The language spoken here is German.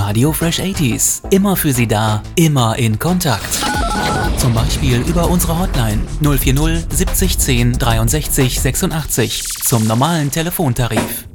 Radio Fresh 80s. Immer für Sie da, immer in Kontakt. Zum Beispiel über unsere Hotline 040 70 10 63 86 zum normalen Telefontarif.